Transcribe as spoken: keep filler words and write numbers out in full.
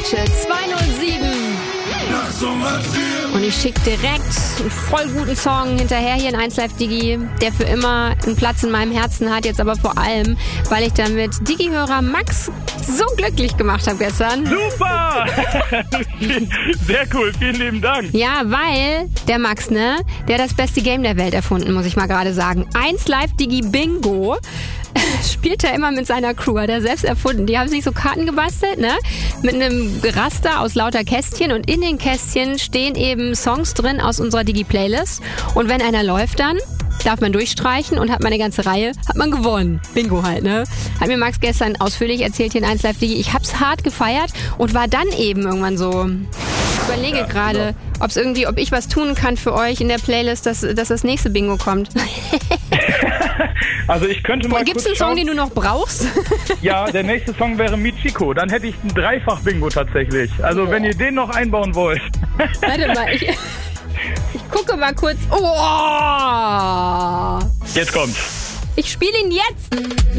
Deutsche zwei null sieben. Und ich schicke direkt einen voll guten Song hinterher hier in eins Live Digi, der für immer einen Platz in meinem Herzen hat, jetzt aber vor allem, weil ich damit Digi-Hörer Max so glücklich gemacht habe gestern. Super! Sehr cool, vielen lieben Dank. Ja, weil der Max, ne, der hat das beste Game der Welt erfunden, muss ich mal gerade sagen. eins Live Digi Bingo spielt er immer mit seiner Crew, hat er selbst erfunden. Die haben sich so Karten gebastelt, ne, mit einem Raster aus lauter Kästchen und in den Kästchen stehen eben Songs drin aus unserer Digi-Playlist und wenn einer läuft dann, darf man durchstreichen und hat man eine ganze Reihe, hat man gewonnen. Bingo halt, ne? Hat mir Max gestern ausführlich erzählt hier in eins Live Digi. Ich hab's hart gefeiert und war dann eben irgendwann so, ich überlege ja, gerade, genau. ob's irgendwie, ob ich was tun kann für euch in der Playlist, dass, dass das nächste Bingo kommt. Also ich könnte mal Boah, gibt's einen Song, den du noch brauchst? Ja, der nächste Song wäre Michiko. Dann hätte ich ein Dreifach-Bingo tatsächlich. Also oh. wenn ihr den noch einbauen wollt. Warte mal, ich, ich gucke mal kurz. Oh! Jetzt kommt's. Ich spiele ihn jetzt.